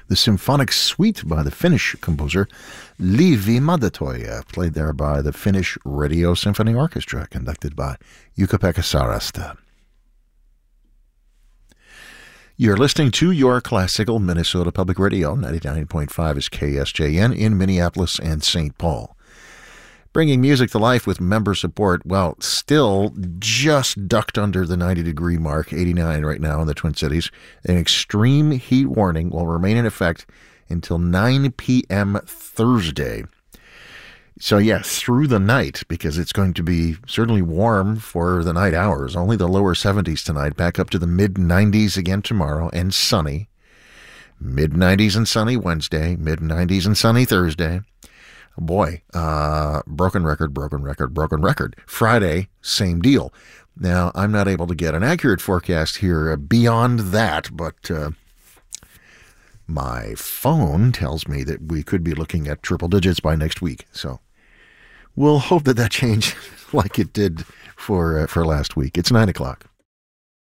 the Symphonic Suite by the Finnish composer Leevi Madetoja, played there by the Finnish Radio Symphony Orchestra, conducted by Jukka-Pekka Sarasta. You're listening to your classical Minnesota Public Radio. 99.5 is KSJN in Minneapolis and St. Paul. Bringing music to life with member support, well, still just ducked under the 90-degree mark, 89 right now in the Twin Cities. An extreme heat warning will remain in effect until 9 p.m. Thursday. So, yeah, through the night, because it's going to be certainly warm for the night hours. Only the lower 70s tonight, back up to the mid-90s again tomorrow, and sunny. Mid-90s and sunny Wednesday, mid-90s and sunny Thursday. Boy, broken record. Friday, same deal. Now, I'm not able to get an accurate forecast here beyond that, but my phone tells me that we could be looking at triple digits by next week. So we'll hope that changes like it did for last week. It's 9 o'clock.